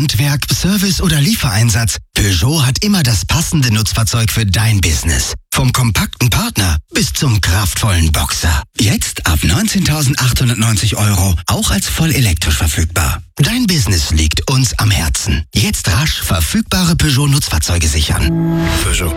Handwerk, Service oder Liefereinsatz, Peugeot hat immer das passende Nutzfahrzeug für dein Business. Vom kompakten Partner bis zum kraftvollen Boxer. Jetzt ab 19.890 €, auch als voll elektrisch verfügbar. Dein Business liegt uns am Herzen. Jetzt rasch verfügbare Peugeot-Nutzfahrzeuge sichern. Peugeot.